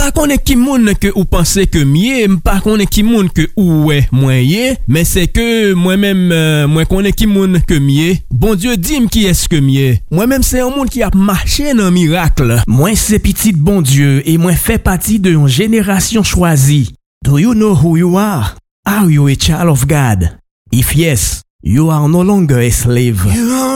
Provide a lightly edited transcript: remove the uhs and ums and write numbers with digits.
M'pa connaît qui moun que ou pensez que mieux, m'pa connaît qui moun que ou ouais moyen, mais c'est que moi-même moi connais qui moun que mieux. Bon Dieu dit qui est-ce que mieux. Moi-même c'est un monde qui a marché dans miracle. Moi c'est petit bon Dieu et moi fait partie de une génération choisie. Do you know who you are? Are you a child of God? If yes, you are no longer a slave.